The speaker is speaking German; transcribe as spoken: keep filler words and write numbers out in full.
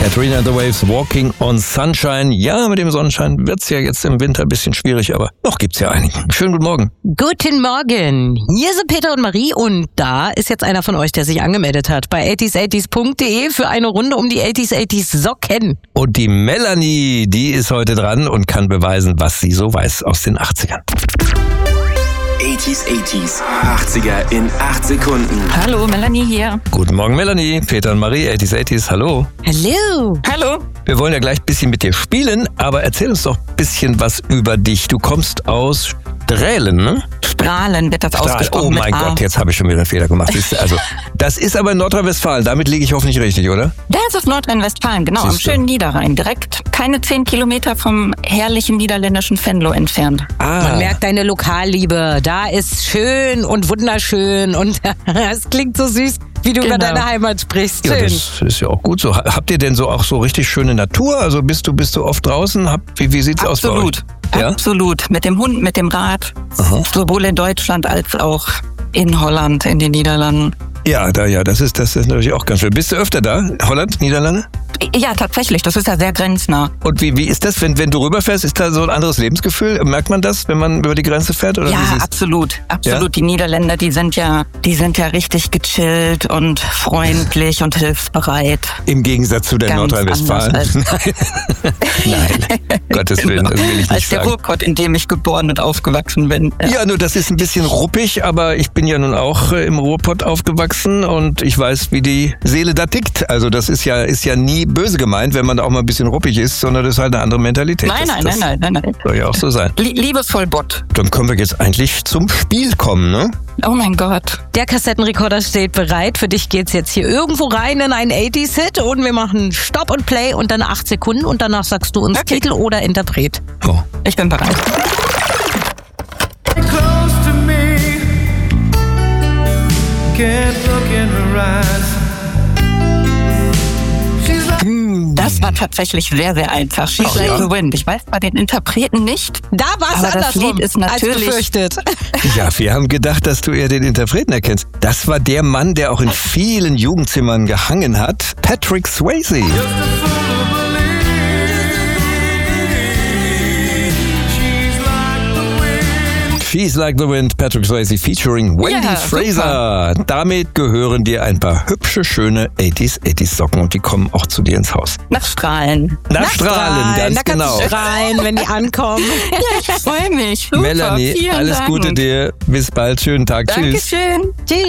Katrina and the Waves, Walking on Sunshine. Ja, mit dem Sonnenschein wird's ja jetzt im Winter ein bisschen schwierig, aber noch gibt's ja einigen. Schönen guten Morgen. Guten Morgen. Hier sind Peter und Marie und da ist jetzt einer von euch, der sich angemeldet hat bei achtzig achtzig punkt de für eine Runde um die achtzig achtzig Socken. Und die Melanie, die ist heute dran und kann beweisen, was sie so weiß aus den achtzigern. achtzig achtzig, achtziger in acht Sekunden. Hallo, Melanie hier. Guten Morgen, Melanie. Peter und Marie, achtzig achtzig, hallo. Hallo. Hallo. Wir wollen ja gleich ein bisschen mit dir spielen, aber erzähl uns doch ein bisschen was über dich. Du kommst aus Strählen, ne? Strahlen wird das Strahl. ausgesprochen. Oh mein mit A. Gott, jetzt habe ich schon wieder einen Fehler gemacht. Siehst du, also, das ist aber in Nordrhein-Westfalen. Damit liege ich hoffentlich richtig, oder? Das ist Nordrhein-Westfalen, genau, am Siehst du. schönen Niederrhein. Direkt keine zehn Kilometer vom herrlichen niederländischen Venlo entfernt. Ah, Man merkt deine Lokalliebe. Da ist schön und wunderschön und es klingt so süß, wie du über Genau. deine Heimat sprichst. ja, Schön. das ist ja auch gut so. Habt ihr denn so auch so richtig schöne Natur? Also bist du bist du oft draußen? Hab, wie wie sieht's aus bei euch? Absolut. Ja? Absolut. Mit dem Hund, mit dem Rad. Aha. Sowohl in Deutschland als auch in Holland, in den Niederlanden. Ja, da ja, das ist das ist natürlich auch ganz schön. Bist du öfter da? Holland, Niederlande? Ja, tatsächlich. Das ist ja sehr grenznah. Und wie wie ist das, wenn wenn du rüberfährst? Ist da so ein anderes Lebensgefühl? Merkt man das, wenn man über die Grenze fährt? Oder wie Ja, siehst- absolut. Absolut. Ja? Die Niederländer, die sind ja, die sind ja richtig gechillt und freundlich und hilfsbereit. Im Gegensatz zu der Ganz Nordrhein-Westfalen. anders Nein, nein, Gottes Willen, das will ich Als nicht der sagen. Ruhrpott, in dem ich geboren und aufgewachsen bin. Ja, nur das ist ein bisschen ruppig, aber ich bin ja nun auch äh, im Ruhrpott aufgewachsen und ich weiß, wie die Seele da tickt. Also das ist ja ist ja nie böse gemeint, wenn man da auch mal ein bisschen ruppig ist, sondern das ist halt eine andere Mentalität. Nein, das, nein, das nein, nein, nein, nein. Soll ja auch so sein. Lie- Liebevoll Bott. Dann können wir jetzt eigentlich zum Spiel kommen, ne? Oh mein Gott. Der Kassettenrekorder steht bereit. Für dich geht's jetzt hier irgendwo rein in einen achtziger-Hit und wir machen Stop und Play und dann acht Sekunden und danach sagst du uns Okay. Titel oder Interpret. Oh. Ich bin bereit. Close to me, can't look in her eyes. She's like Das war tatsächlich sehr, sehr einfach. She's Ach, like ja? the wind. Ich weiß bei den Interpreten nicht. Da war's Aber das andersrum Lied ist als natürlich- befürchtet. Ja, wir haben gedacht, dass du eher den Interpreten erkennst. Das war der Mann, der auch in vielen Jugendzimmern gehangen hat. Patrick Swayze. just a fool to believe she's like the wind. She's Like the Wind, Patrick Swayze featuring Wendy Ja, Fraser. Damit gehören dir ein paar hübsche, schöne achtzig achtzig Socken und die kommen auch zu dir ins Haus. Nach Strahlen. Nach Strahlen, ganz da kannst genau. du strahlen, wenn die ankommen. Ja, ich freue mich. Super. Melanie, Vielen alles Dank. Gute dir. Bis bald. Schönen Tag. Tschüss. Dankeschön. Tschüss.